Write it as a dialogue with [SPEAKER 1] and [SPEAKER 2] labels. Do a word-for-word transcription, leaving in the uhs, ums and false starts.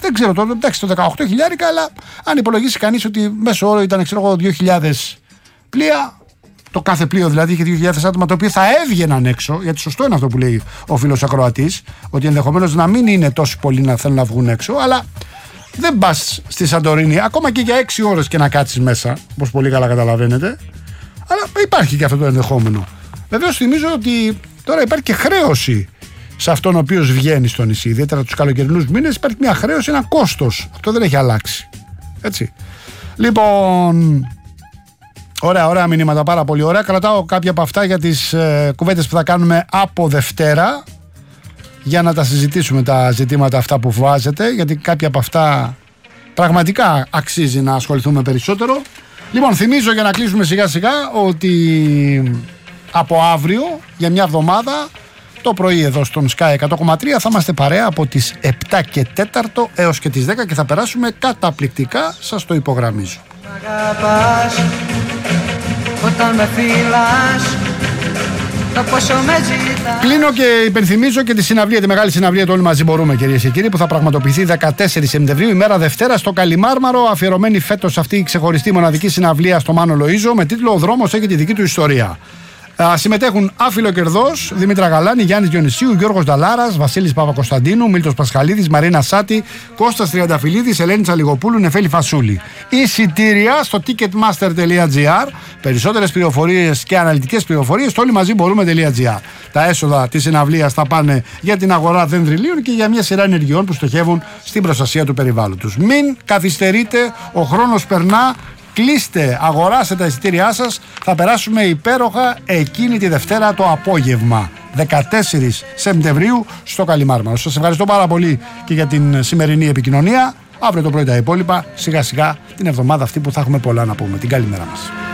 [SPEAKER 1] Δεν ξέρω, το, εντάξει, το δεκαοκτώ χιλιάρικα, αλλά αν υπολογίσει κανείς ότι μέσο όρο ήταν, ξέρω εγώ, δύο χιλιάδες πλοία, το κάθε πλοίο δηλαδή είχε δύο χιλιάδες άτομα τα οποία θα έβγαιναν έξω, γιατί σωστό είναι αυτό που λέει ο φίλος ακροατής, ότι ενδεχομένως να μην είναι τόσοι πολλοί να θέλουν να βγουν έξω, αλλά δεν πας στη Σαντορίνη, ακόμα και για έξι ώρες και να κάτσεις μέσα, όπως πολύ καλά καταλαβαίνετε, αλλά υπάρχει και αυτό το ενδεχόμενο. Βεβαίως θυμίζω ότι τώρα υπάρχει και χρέωση σε αυτόν ο οποίος βγαίνει στο νησί, ιδιαίτερα τους καλοκαιρινούς μήνες υπάρχει μια χρέωση, ένα κόστος. Αυτό δεν έχει αλλάξει. Έτσι. Λοιπόν, ωραία, ωραία μηνύματα, πάρα πολύ ωραία. Κρατάω κάποια από αυτά για τις ε, κουβέντες που θα κάνουμε από Δευτέρα, για να τα συζητήσουμε τα ζητήματα αυτά που βάζετε, γιατί κάποια από αυτά πραγματικά αξίζει να ασχοληθούμε περισσότερο. Λοιπόν, θυμίζω για να κλείσουμε σιγά σιγά ότι από αύριο για μια εβδομάδα το πρωί εδώ στον Sky εκατό κόμμα τρία θα είμαστε παρέα από τις επτά και τέσσερα έως και τις δέκα και θα περάσουμε καταπληκτικά, σας το υπογραμμίζω. Αγαπάς, όταν με φυλάς, το πόσο με ζητάς. Κλείνω και υπενθυμίζω και τη συναυλία, τη μεγάλη συναυλία του Όλοι Μαζί Μπορούμε, κυρίες και κύριοι, που θα πραγματοποιηθεί δεκατέσσερις Σεπτεμβρίου, ημέρα Δευτέρα, στο Καλιμάρμαρο, αφιερωμένη φέτος αυτή η ξεχωριστή μοναδική συναυλία στο Μάνο Λοΐζο με τίτλο «Ο δρόμος έχει τη δική του ιστορία». Α, συμμετέχουν Άφιλο Κερδός, Δημήτρα Γαλάνη, Γιάννης Διονυσίου, Γιώργος Νταλάρας, Βασίλης Παπακοσταντίνου, Μίλτος Πασχαλίδης, Μαρίνα Σάτη, Κώστας Τριανταφυλλίδης, Ελένη Τσαλιγοπούλου, Νεφέλη Φασούλη. Εισιτήρια στο ticketmaster τελεία gr. Περισσότερες πληροφορίες και αναλυτικές πληροφορίες στο όλοι μαζί μπορούμε.gr. Τα έσοδα της συναυλίας θα πάνε για την αγορά δενδριλίων και για μια σειρά ενεργειών που στοχεύουν στην προστασία του περιβάλλοντος. Μην καθυστερείτε, ο χρόνος περνά. Κλείστε, αγοράστε τα εισιτήριά σας, θα περάσουμε υπέροχα εκείνη τη Δευτέρα το απόγευμα, δεκατέσσερις Σεπτεμβρίου στο Καλιμάρμαρο. Σας ευχαριστώ πάρα πολύ και για την σημερινή επικοινωνία. Αύριο το πρωί τα υπόλοιπα, σιγά σιγά την εβδομάδα αυτή που θα έχουμε πολλά να πούμε. Την καλή μέρα μας.